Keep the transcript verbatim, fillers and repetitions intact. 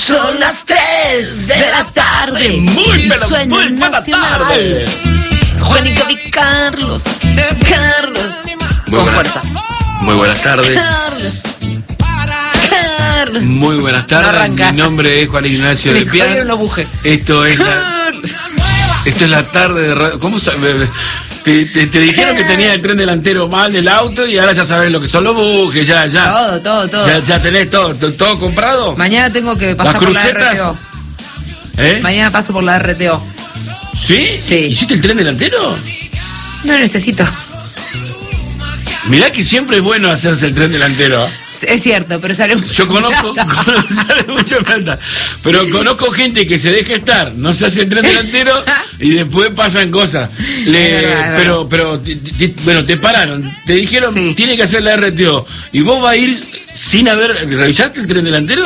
Son las tres de la tarde. Muy, pero muy buena tarde. Juanito y Carlos. Carlos. Muy Con buena, fuerza. Muy buenas tardes. Carlos. Carlos. Muy buenas tardes. No arranca. Mi nombre es Juan Ignacio de Pian. No buje. Esto es la, esto es la tarde de radio. ¿Cómo sabes? Te, te, te dijeron que tenía el tren delantero mal del auto y ahora ya sabes lo que son los bujes, ya, ya. Todo, todo, todo. Ya, ya tenés todo, todo, todo comprado. Mañana tengo que pasar Las por la crucetas. R T O. ¿Eh? Mañana paso por la R T O. ¿Sí? Sí. ¿Hiciste el tren delantero? No necesito. Mirá que siempre es bueno hacerse el tren delantero. Es cierto, pero sale mucho. Yo conozco, conozco sale mucho plata, pero conozco gente que se deja estar, no se hace el tren delantero y después pasan cosas. Le, Es verdad, es pero, pero, te, te, bueno, te pararon, te dijeron Sí. tiene que hacer la R T O y vos vas a ir sin haber, ¿revisaste el tren delantero?